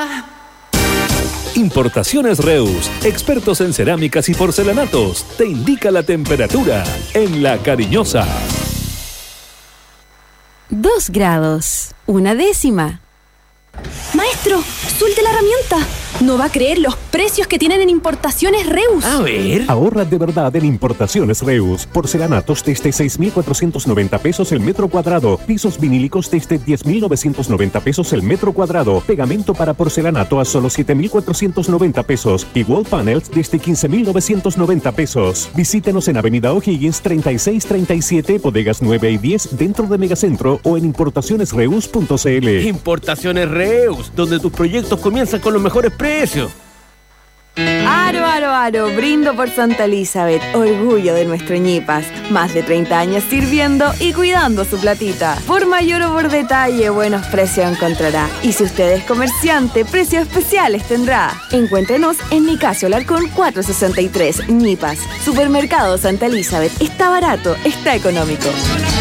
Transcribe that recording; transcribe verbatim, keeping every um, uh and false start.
Importaciones Reus, expertos en cerámicas y porcelanatos, te indica la temperatura en La Cariñosa. Dos grados, una décima. Maestro, suelte la herramienta. No va a creer los precios que tienen en Importaciones Reus. A ver. Ahorra de verdad en Importaciones Reus. Porcelanatos desde seis mil cuatrocientos noventa pesos el metro cuadrado. Pisos vinílicos desde diez mil novecientos noventa pesos el metro cuadrado. Pegamento para porcelanato a solo siete mil cuatrocientos noventa pesos. Y wall panels desde quince mil novecientos noventa pesos. Visítenos en Avenida O'Higgins treinta y seis treinta y siete, bodegas nueve y diez dentro de Megacentro o en importaciones reus punto c l. Importaciones Reus, donde tus proyectos comienzan con los mejores precios. Aro, aro, aro, brindo por Santa Elizabeth, orgullo de nuestro ñipas. Más de treinta años sirviendo y cuidando su platita. Por mayor o por detalle, buenos precios encontrará. Y si usted es comerciante, precios especiales tendrá. Encuéntrenos en Nicasio Larcón cuatrocientos sesenta y tres, ñipas. Supermercado Santa Elizabeth, está barato, está económico.